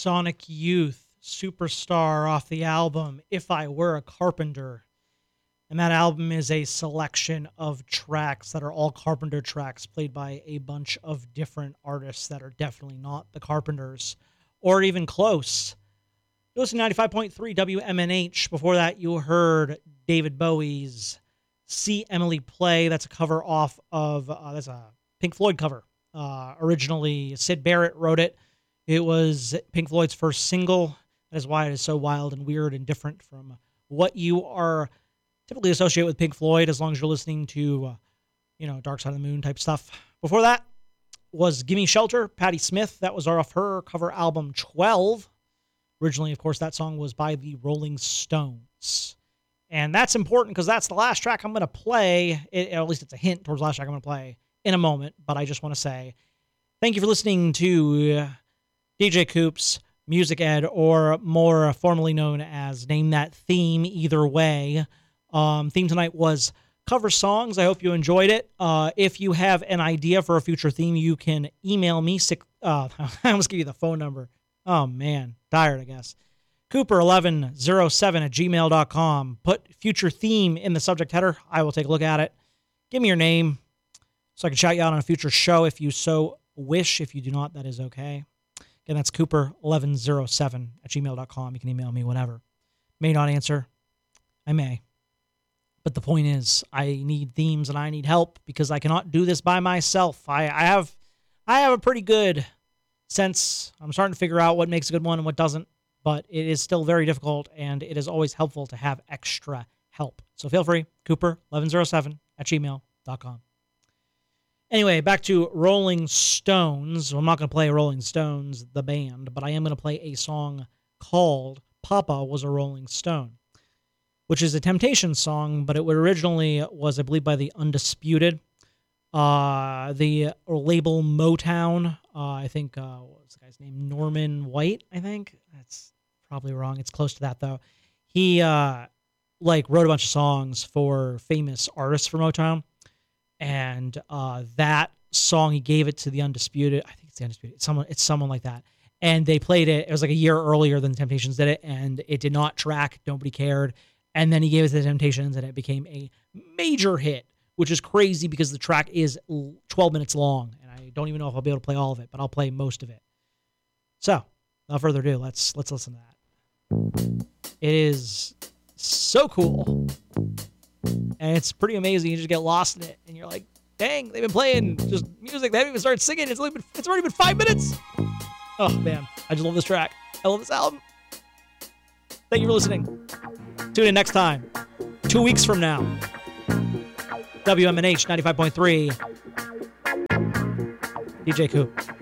Sonic Youth, Superstar, off the album If I Were a Carpenter. And that album is a selection of tracks that are all Carpenter tracks played by a bunch of different artists that are definitely not the Carpenters, or even close. You listen to 95.3 WMNH. Before that, you heard David Bowie's See Emily Play. That's a cover off of, that's a Pink Floyd cover. Originally, Syd Barrett wrote it. It was Pink Floyd's first single. That is why it is so wild and weird and different from what you are typically associate with Pink Floyd, as long as you're listening to, Dark Side of the Moon type stuff. Before that was Gimme Shelter, Patti Smith. That was off her cover album 12. Originally, of course, that song was by the Rolling Stones. And that's important because that's the last track I'm going to play. At least it's a hint towards the last track I'm going to play in a moment. But I just want to say thank you for listening to DJ Coop's Music Ed, or more formally known as Name That Theme. Either way, theme tonight was cover songs. I hope you enjoyed it. If you have an idea for a future theme, you can email me. I almost give you the phone number. Oh man, tired, I guess. Cooper1107@gmail.com. Put future theme in the subject header. I will take a look at it. Give me your name so I can shout you out on a future show if you so wish. If you do not, that is okay. Again, that's Cooper1107@gmail.com. You can email me whenever. May not answer. I may. But the point is, I need themes and I need help because I cannot do this by myself. I have a pretty good sense. I'm starting to figure out what makes a good one and what doesn't, but it is still very difficult, and it is always helpful to have extra help. So feel free, Cooper1107@gmail.com. Anyway, back to Rolling Stones. I'm not going to play Rolling Stones, the band, but I am going to play a song called Papa Was a Rolling Stone, which is a Temptations song, but it originally was, I believe, by the Undisputed. The label Motown, I think, what was the guy's name? Norman White, I think. That's probably wrong. It's close to that, though. He, wrote a bunch of songs for famous artists for Motown. And that song, he gave it to the Undisputed. I think it's the Undisputed. It's someone like that. And they played it. It was like a year earlier than the Temptations did it, and it did not track. Nobody cared. And then he gave it to the Temptations, and it became a major hit, which is crazy because the track is 12 minutes long, and I don't even know if I'll be able to play all of it, but I'll play most of it. So, without further ado, let's listen to that. It is so cool. And it's pretty amazing. You just get lost in it, and you're like, dang, they've been playing just music. They haven't even started singing. It's already been 5 minutes. Oh, man. I just love this track. I love this album. Thank you for listening. Tune in next time. 2 weeks from now. WMNH 95.3. DJ Coop.